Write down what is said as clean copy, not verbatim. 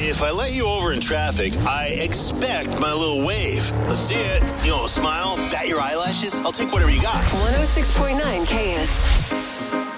if I let you over in traffic, I expect my little wave. Let's see it. You know, a smile, bat your eyelashes. I'll take whatever you got. 106.9 KS.